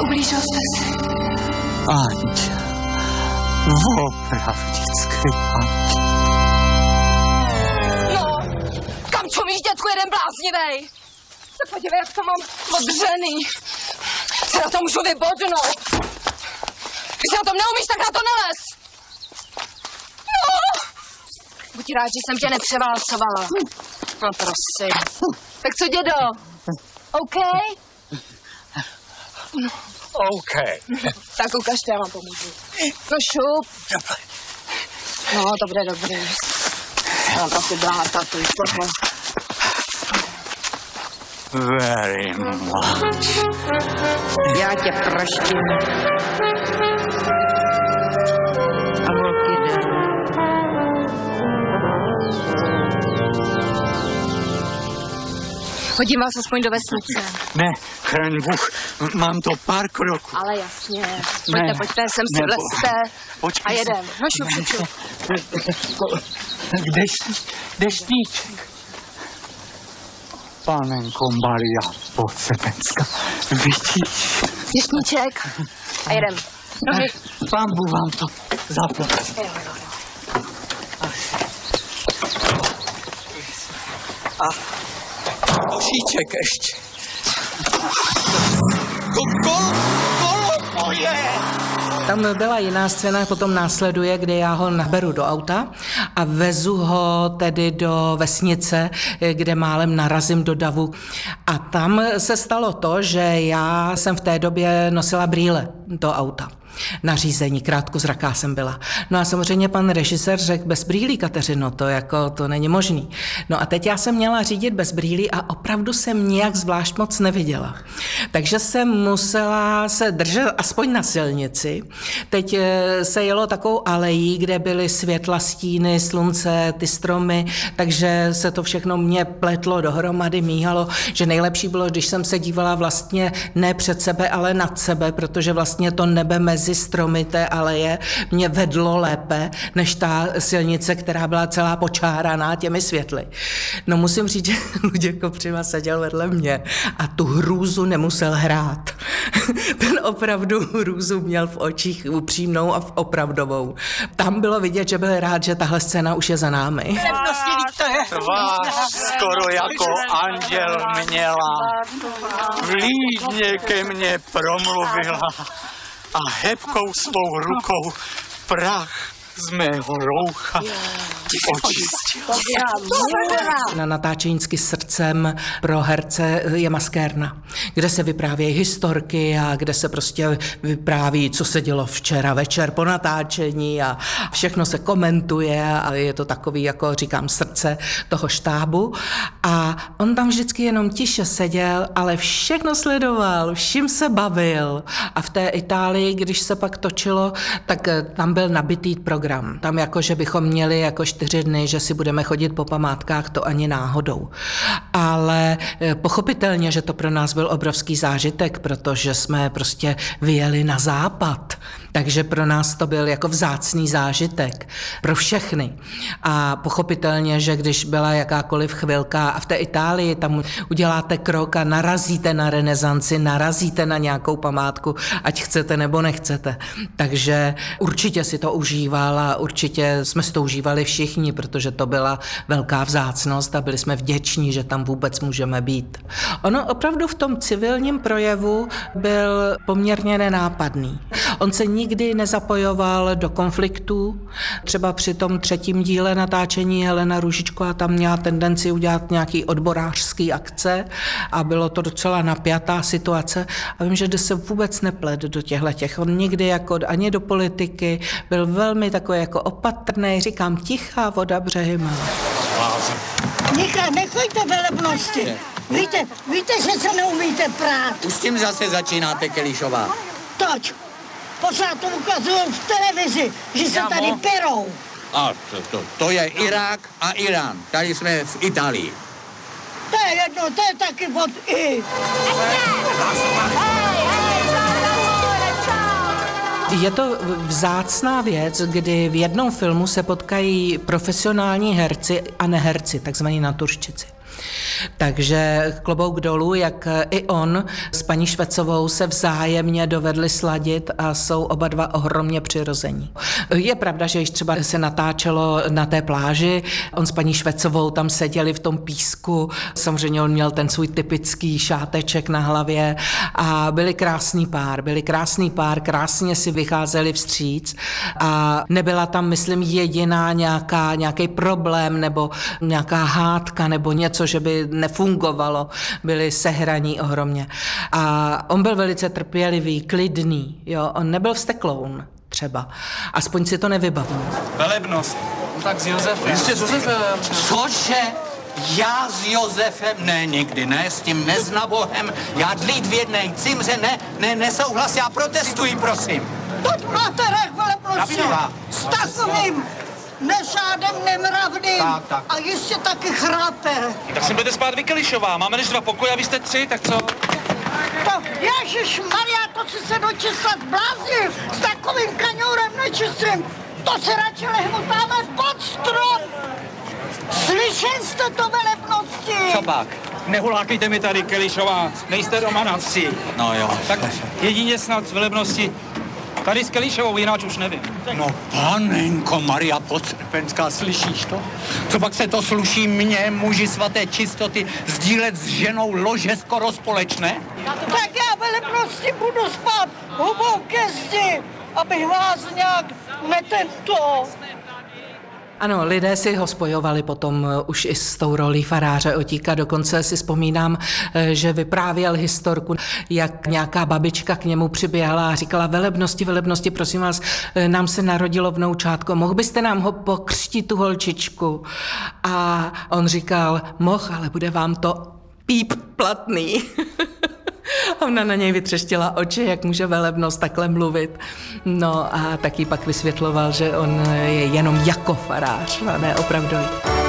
Neublížil jste si? Anděl. Opravdický anděl. No, kam čumíš, dětku, jeden bláznivej? Tak podívej, jak to mám odřený. Se na to můžu vybodnout. Když se na tom neumíš, tak na to nelez. No. Buď rád, že jsem tě nepřeválcovala. No prosím. Tak co, dědo? OK? OK. Tak ukažte, já vám pomůžu. No šup. No, dobré. Já trochu bláta, to je tohle. Very much. Já tě prostím. A volky jde. Hodím vás aspoň do vesnice. Ne, chraň Bůh, mám to pár kroků. Ale jasně. Ne, Pojďte, sem si nebo- vlezte. Počkej A jedem. No šup. Deštníček. Panenko Maria Podsebenská, vidíš? Deštníček. A jedem. Nohy. Pán Bůh vám to zaplať. Jo. A košíček ještě. Kolo moje! Tam byla jiná scéna, potom následuje, kde já ho naberu do auta a vezu ho tedy do vesnice, kde málem narazím do davu. A tam se stalo to, že já jsem v té době nosila brýle do auta. Nařízení, krátkozraká jsem byla. No a samozřejmě pan režisér řekl, bez brýlí, Kateřino, to není možný. No a teď já jsem měla řídit bez brýlí a opravdu jsem nějak zvlášť moc neviděla. Takže jsem musela se držet aspoň na silnici. Teď se jelo takovou alejí, kde byly světla, stíny, slunce, ty stromy, takže se to všechno mě pletlo dohromady, míhalo, že nejlepší bylo, když jsem se dívala vlastně ne před sebe, ale nad sebe, protože vlastně to nebe mezi stromy té aleje mě vedlo lépe, než ta silnice, která byla celá počáraná těmi světly. No musím říct, že Luděk Kopřiva seděl vedle mě a tu hrůzu nemusel hrát. Ten opravdu hrůzu měl v očích upřímnou a opravdovou. Tam bylo vidět, že byl rád, že tahle scéna už je za námi. Tvář skoro jako anděl měla. Vlídně ke mně promluvila a hebkou svou rukou prach z mého roucha očistila. Na natáčení Srdcem pro herce je maskérna, kde se vyprávějí historky a kde se prostě vypráví, co se dělo včera večer po natáčení a všechno se komentuje a je to takový, jako říkám, srdce toho štábu. A on tam vždycky jenom tiše seděl, ale všechno sledoval, vším se bavil. A v té Itálii, když se pak točilo, tak tam byl nabitý program. Tam jako, že bychom měli jako 4 dny, že si budeme chodit po památkách, to ani náhodou. Ale pochopitelně, že to pro nás byl obrovský zážitek, protože jsme prostě vyjeli na západ. Takže pro nás to byl jako vzácný zážitek. Pro všechny. A pochopitelně, že když byla jakákoliv chvilka a v té Itálii tam uděláte krok a narazíte na renesanci, narazíte na nějakou památku, ať chcete nebo nechcete. Takže určitě si to užíval a určitě jsme si to užívali všichni, protože to byla velká vzácnost a byli jsme vděční, že tam vůbec můžeme být. Ono opravdu v tom civilním projevu byl poměrně nenápadný. On se nikdy nezapojoval do konfliktů. Třeba při tom 3. díle natáčení Helena Růžičková tam měla tendenci udělat nějaký odborářský akce a bylo to docela napjatá situace. A vím, že se vůbec neplet do těch. On nikdy jako ani do politiky byl velmi takový jako opatrný, říkám, tichá voda břehy má. Nechoďte velebnosti. Víte, že se neumíte prát. Už tím zase začínáte, Kelišová. Toť, pořád to ukazují v televizi, že se tady perou. A to je Irák a Irán. Tady jsme v Itálii. To je jedno, to je taky od I. Je to vzácná věc, kdy v jednom filmu se potkají profesionální herci a neherci, takzvaní naturščici. Takže klobouk dolů, jak i on s paní Švecovou se vzájemně dovedli sladit a jsou oba dva ohromně přirození. Je pravda, že již třeba se natáčelo na té pláži, on s paní Švecovou tam seděli v tom písku, samozřejmě on měl ten svůj typický šáteček na hlavě a byli krásný pár, krásně si vycházeli vstříc a nebyla tam, myslím, jediná nějaký problém nebo nějaká hádka nebo něco, že by nefungovalo, byli sehraní ohromně. A on byl velice trpělivý, klidný, jo, on nebyl vztekloun třeba, aspoň si to nevybavil. Velebnost. No tak s Josefem. Jste s Josefem. Cože? Já s Josefem? Ne, nikdy ne, s tím neznabohem. Já dlít v jedné cimře, nesouhlas, já protestuji, prosím. Pojď máte rech velebnosti s takovým nešádem nemravným Tak. a jistě taky chrápe. Tak si budete spát Vykelišová. Máme než 2 pokoje a vy jste 3, tak co? To ježišmarja, to si se dočista zbláznil s takovým kaňourem nečistým. To se radši lehnu dáme pod strop. Slyšel jste to velebnosti? Co pak? Nehulákejte mi tady, Kelišová. Nejste romanavci. No jo. Tak jedině snad z velebnosti. Tady s Kelišovou, jináč už nevím. No, panenko Maria Podsrpenská, slyšíš to? Co pak se to sluší mně, muži svaté čistoty, sdílet s ženou lože skoro společné? Tak já velebnosti budu spát hubou ke zdi, abych vás nějak netento. Ano, lidé si ho spojovali potom už i s tou rolí faráře Otíka. Dokonce si vzpomínám, že vyprávěl historku, jak nějaká babička k němu přiběhla a říkala: velebnosti, prosím vás, nám se narodilo vnoučátko, mohl byste nám ho pokřtít, tu holčičku? A on říkal: ale bude vám to píp platný. Ona na něj vytřeštila oči, jak může velebnost takhle mluvit. No a taky pak vysvětloval, že on je jenom jako farář, a ne opravdový.